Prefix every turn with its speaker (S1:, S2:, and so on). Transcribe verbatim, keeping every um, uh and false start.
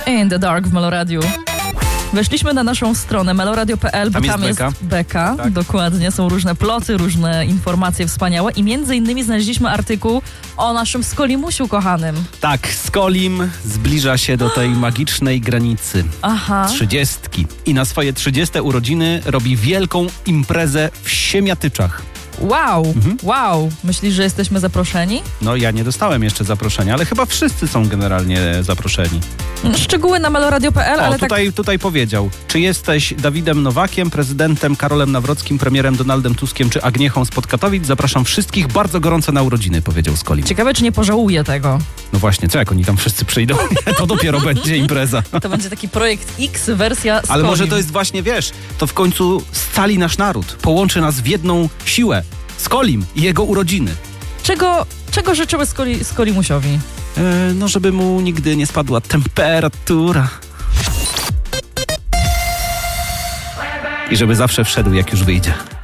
S1: In the Dark w Meloradiu. Weszliśmy na naszą stronę meloradio kropka p l, bo
S2: tam jest
S1: tam jest
S2: beka.
S1: beka,
S2: Tak.
S1: dokładnie, są różne ploty, różne informacje wspaniałe i między innymi znaleźliśmy artykuł o naszym Skolimusiu kochanym.
S2: Tak, Skolim zbliża się do tej magicznej granicy.
S1: Aha.
S2: Trzydziestki. I na swoje trzydzieste urodziny robi wielką imprezę w Siemiatyczach.
S1: Wow,
S2: Mhm.
S1: wow. Myślisz, że jesteśmy zaproszeni?
S2: No ja nie dostałem jeszcze zaproszenia, ale chyba wszyscy są generalnie zaproszeni.
S1: Szczegóły na meloradio kropka p l,
S2: O,
S1: ale
S2: tutaj,
S1: tak...
S2: tutaj powiedział, czy jesteś Dawidem Nowakiem, prezydentem Karolem Nawrockim, premierem Donaldem Tuskiem czy Agniechą spod Katowic? Zapraszam wszystkich bardzo gorąco na urodziny, powiedział Skolim.
S1: Ciekawe, czy nie pożałuję tego.
S2: No właśnie, co jak oni tam wszyscy przyjdą? To dopiero będzie impreza.
S1: To będzie taki projekt X, wersja Skolim.
S2: Ale może to jest właśnie, wiesz, to w końcu scali nasz naród, połączy nas w jedną siłę. Skolim i jego urodziny.
S1: Czego, czego życzymy Skoli, Skolimusiowi?
S2: E, no, żeby mu nigdy nie spadła temperatura. I żeby zawsze wszedł, jak już wyjdzie.